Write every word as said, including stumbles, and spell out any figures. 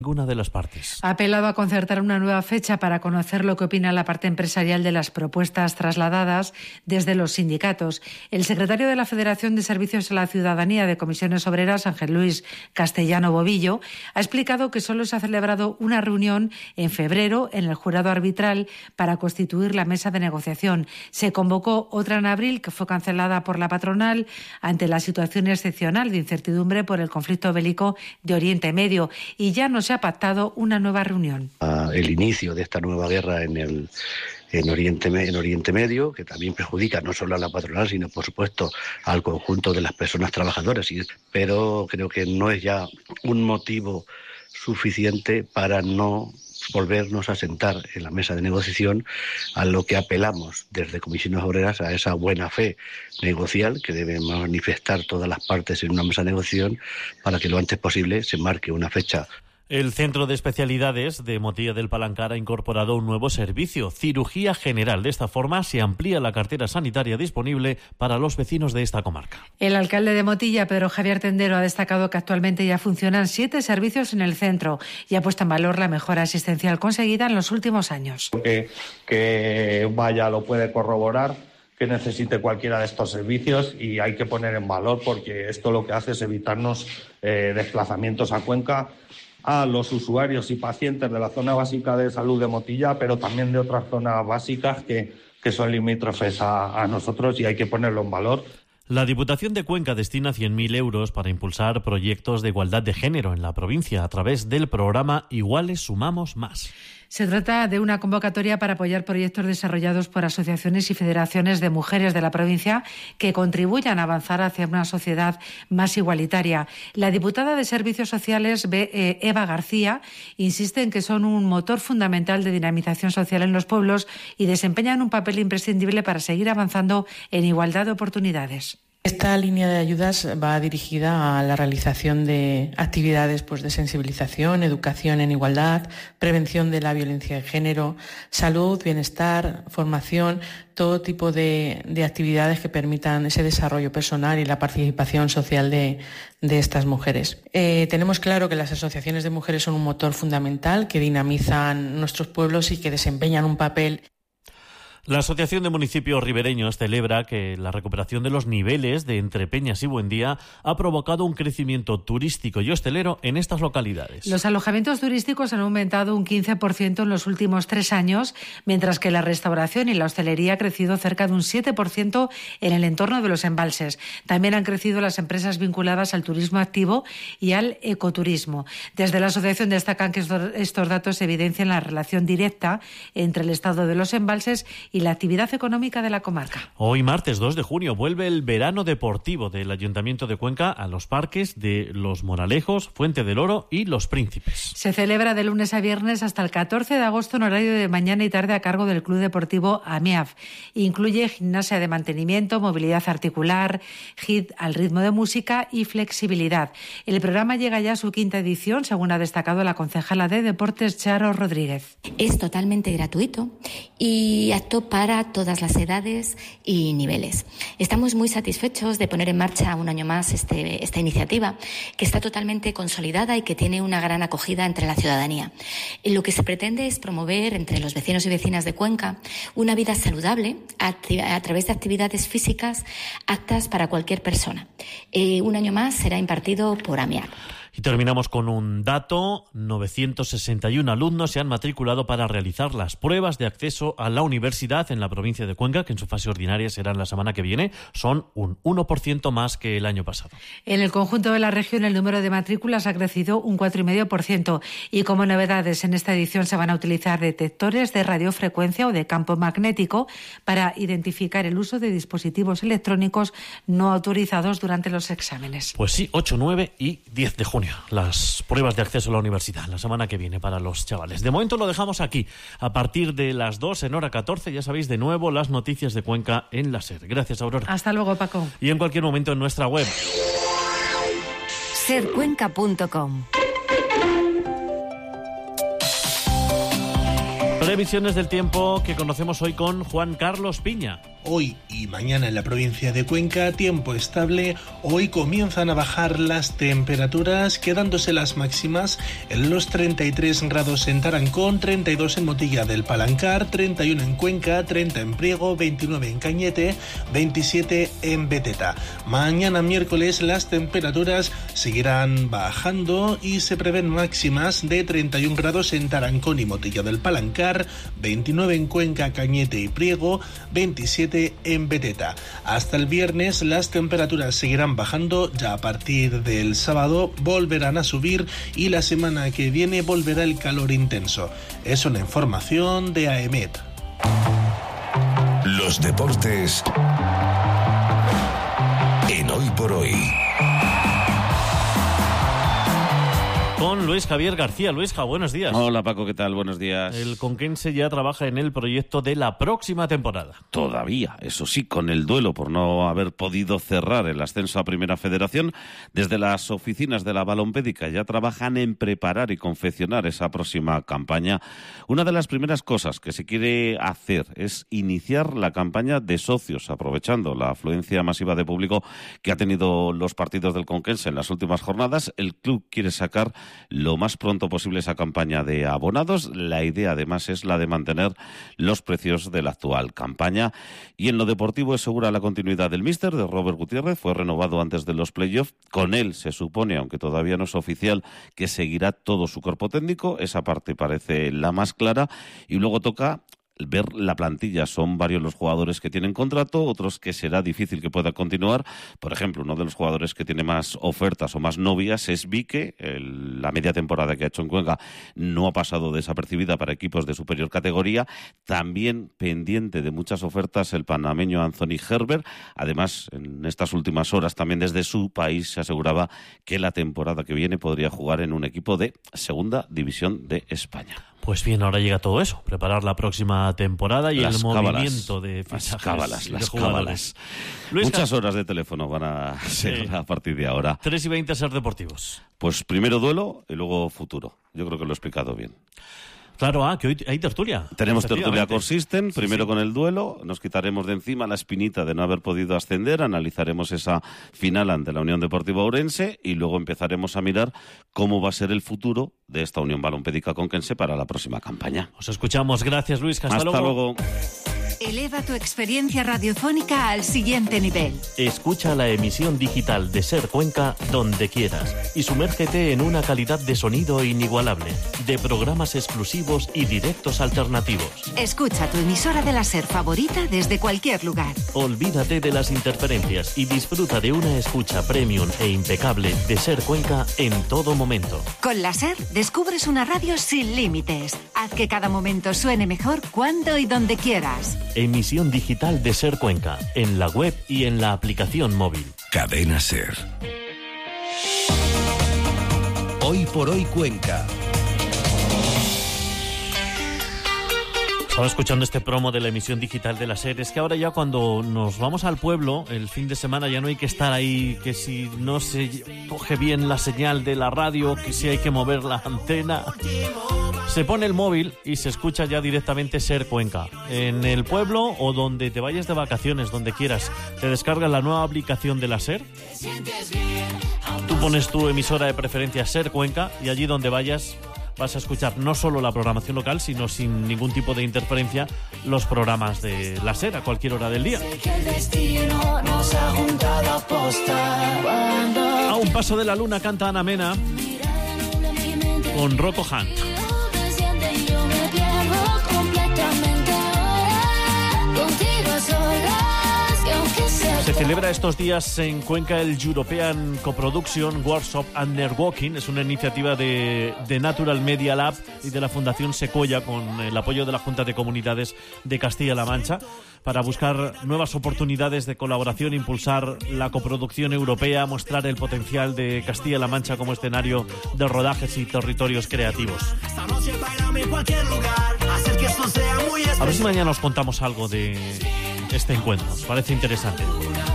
ninguna de las partes. Ha apelado a concertar una nueva fecha para conocer lo que opina la parte empresarial de las propuestas trasladadas desde los sindicatos. El secretario de la Federación de Servicios a la Ciudadanía de Comisiones Obreras, Ángel Luis Castellano Bovillo, ha explicado que solo se ha celebrado una reunión en febrero en el jurado arbitral para constituir la mesa de negociación. Se convocó otra en abril, que fue cancelada por la patronal ante la situación excepcional de incertidumbre por el conflicto bélico de Oriente Medio, y ya no se ha pactado una nueva reunión. El inicio de esta nueva guerra en el en Oriente, en Oriente Medio, que también perjudica no solo a la patronal, sino por supuesto al conjunto de las personas trabajadoras, pero creo que no es ya un motivo suficiente para no volvernos a sentar en la mesa de negociación, a lo que apelamos desde Comisiones Obreras, a esa buena fe negocial que deben manifestar todas las partes en una mesa de negociación para que lo antes posible se marque una fecha. El Centro de Especialidades de Motilla del Palancar ha incorporado un nuevo servicio, cirugía general. De esta forma se amplía la cartera sanitaria disponible para los vecinos de esta comarca. El alcalde de Motilla, Pedro Javier Tendero, ha destacado que actualmente ya funcionan siete servicios en el centro y ha puesto en valor la mejora asistencial conseguida en los últimos años. Que, que vaya lo puede corroborar, que necesite cualquiera de estos servicios, y hay que poner en valor porque esto lo que hace es evitarnos eh, desplazamientos a Cuenca a los usuarios y pacientes de la zona básica de salud de Motilla, pero también de otras zonas básicas que, que son limítrofes a, a nosotros, y hay que ponerlo en valor. La Diputación de Cuenca destina cien mil euros para impulsar proyectos de igualdad de género en la provincia a través del programa Iguales Sumamos Más. Se trata de una convocatoria para apoyar proyectos desarrollados por asociaciones y federaciones de mujeres de la provincia que contribuyan a avanzar hacia una sociedad más igualitaria. La diputada de Servicios Sociales, Eva García, insiste en que son un motor fundamental de dinamización social en los pueblos y desempeñan un papel imprescindible para seguir avanzando en igualdad de oportunidades. Esta línea de ayudas va dirigida a la realización de actividades pues, de sensibilización, educación en igualdad, prevención de la violencia de género, salud, bienestar, formación, todo tipo de, de actividades que permitan ese desarrollo personal y la participación social de, de estas mujeres. Eh, tenemos claro que las asociaciones de mujeres son un motor fundamental que dinamizan nuestros pueblos y que desempeñan un papel. La Asociación de Municipios Ribereños celebra que la recuperación de los niveles de Entrepeñas y Buendía ha provocado un crecimiento turístico y hostelero en estas localidades. Los alojamientos turísticos han aumentado un quince por ciento en los últimos tres años, mientras que la restauración y la hostelería ha crecido cerca de un siete por ciento en el entorno de los embalses. También han crecido las empresas vinculadas al turismo activo y al ecoturismo. Desde la asociación destacan que estos, estos datos evidencian la relación directa entre el estado de los embalses y la actividad económica de la comarca. Hoy, martes dos de junio, vuelve el verano deportivo del Ayuntamiento de Cuenca a los parques de Los Moralejos, Fuente del Oro y Los Príncipes. Se celebra de lunes a viernes hasta el catorce de agosto en horario de mañana y tarde a cargo del Club Deportivo AMEAF. Incluye gimnasia de mantenimiento, movilidad articular, hit al ritmo de música y flexibilidad. El programa llega ya a su quinta edición, según ha destacado la concejala de Deportes, Charo Rodríguez. Es totalmente gratuito y apto para todas las edades y niveles. Estamos muy satisfechos de poner en marcha un año más este, esta iniciativa, que está totalmente consolidada y que tiene una gran acogida entre la ciudadanía. Lo que se pretende es promover entre los vecinos y vecinas de Cuenca una vida saludable a, a través de actividades físicas aptas para cualquier persona. Eh, un año más será impartido por AMEAF. Y terminamos con un dato. novecientos sesenta y uno alumnos se han matriculado para realizar las pruebas de acceso a la universidad en la provincia de Cuenca, que en su fase ordinaria serán la semana que viene. Son un uno por ciento más que el año pasado. En el conjunto de la región el número de matrículas ha crecido un cuatro coma cinco por ciento y como novedades en esta edición se van a utilizar detectores de radiofrecuencia o de campo magnético para identificar el uso de dispositivos electrónicos no autorizados durante los exámenes. Pues sí, ocho, nueve y diez de junio. Las pruebas de acceso a la universidad, la semana que viene para los chavales. De momento lo dejamos aquí. A partir de las dos en hora catorce, ya sabéis, de nuevo las noticias de Cuenca en la SER. Gracias, Aurora. Hasta luego, Paco. Y en cualquier momento en nuestra web. ser cuenca punto com. Previsiones del tiempo que conocemos hoy con Juan Carlos Piña. Hoy y mañana en la provincia de Cuenca, tiempo estable. Hoy comienzan a bajar las temperaturas, quedándose las máximas en los treinta y tres grados en Tarancón, treinta y dos en Motilla del Palancar, treinta y uno en Cuenca, treinta en Priego, veintinueve en Cañete, veintisiete en Beteta. Mañana miércoles las temperaturas seguirán bajando y se prevén máximas de treinta y un grados en Tarancón y Motilla del Palancar, veintinueve en Cuenca, Cañete y Priego, veintisiete en Beteta. Hasta el viernes las temperaturas seguirán bajando, ya a partir del sábado volverán a subir y la semana que viene volverá el calor intenso. Es una información de AEMET. Los deportes en Hoy por Hoy. Con Luis Javier García. Luisja, buenos días. Hola Paco, ¿qué tal? Buenos días. El conquense ya trabaja en el proyecto de la próxima temporada. Todavía, eso sí, con el duelo por no haber podido cerrar el ascenso a Primera Federación, desde las oficinas de la Balompédica ya trabajan en preparar y confeccionar esa próxima campaña. Una de las primeras cosas que se quiere hacer es iniciar la campaña de socios, aprovechando la afluencia masiva de público que ha tenido los partidos del conquense en las últimas jornadas. El club quiere sacar lo más pronto posible esa campaña de abonados. La idea además es la de mantener los precios de la actual campaña. Y en lo deportivo es segura la continuidad del míster, de Robert Gutiérrez. Fue renovado antes de los playoffs. Con él se supone, aunque todavía no es oficial, que seguirá todo su cuerpo técnico. Esa parte parece la más clara. Y luego toca ver la plantilla. Son varios los jugadores que tienen contrato, otros que será difícil que pueda continuar. Por ejemplo, uno de los jugadores que tiene más ofertas o más novias es Vique. El, la media temporada que ha hecho en Cuenca no ha pasado desapercibida para equipos de superior categoría. También pendiente de muchas ofertas el panameño Anthony Herbert. Además, en estas últimas horas también desde su país se aseguraba que la temporada que viene podría jugar en un equipo de Segunda División de España. Pues bien, ahora llega todo eso, preparar la próxima temporada y las el cábalas, movimiento de fichajes. Las cábalas, de las jugadores. cábalas. Muchas horas de teléfono van a ser sí. a partir de ahora. tres y veinte Ser Deportivos. Pues primero duelo y luego futuro. Yo creo que lo he explicado bien. Claro, ah, que hoy hay tertulia. Tenemos tertulia Core System, primero sí, sí. con el duelo, nos quitaremos de encima la espinita de no haber podido ascender, analizaremos esa final ante la Unión Deportiva Ourense y luego empezaremos a mirar cómo va a ser el futuro de esta Unión Balompédica Conquense para la próxima campaña. Os escuchamos, gracias Luis, hasta, hasta luego. luego. Eleva tu experiencia radiofónica al siguiente nivel. Escucha la emisión digital de Ser Cuenca donde quieras y sumérgete en una calidad de sonido inigualable, de programas exclusivos y directos alternativos. Escucha tu emisora de la Ser favorita desde cualquier lugar. Olvídate de las interferencias y disfruta de una escucha premium e impecable de Ser Cuenca en todo momento. Con la Ser descubres una radio sin límites. Haz que cada momento suene mejor cuando y donde quieras. Emisión digital de Ser Cuenca, en la web y en la aplicación móvil. Cadena Ser. Hoy por Hoy Cuenca. Estaba escuchando este promo de la emisión digital de la Ser. Es que ahora ya cuando nos vamos al pueblo, el fin de semana ya no hay que estar ahí, que si no se coge bien la señal de la radio, que si hay que mover la antena. Se pone el móvil y se escucha ya directamente Ser Cuenca. En el pueblo o donde te vayas de vacaciones, donde quieras, te descargas la nueva aplicación de la Ser. Tú pones tu emisora de preferencia Ser Cuenca y allí donde vayas vas a escuchar no solo la programación local, sino sin ningún tipo de interferencia los programas de la Ser a cualquier hora del día. A un paso de la luna canta Ana Mena con Rocco Hunt. Se celebra estos días en Cuenca el European Co-Production Workshop and Networking. Es una iniciativa de, de Natural Media Lab y de la Fundación Sequoia con el apoyo de la Junta de Comunidades de Castilla-La Mancha para buscar nuevas oportunidades de colaboración, impulsar la coproducción europea, mostrar el potencial de Castilla-La Mancha como escenario de rodajes y territorios creativos. A ver si mañana os contamos algo de este encuentro. Os parece interesante.